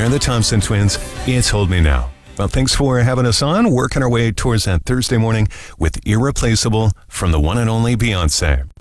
and the Thompson Twins, it's Hold Me Now. Well, thanks for having us on, working our way towards that Thursday morning with Irreplaceable from the one and only Beyonce.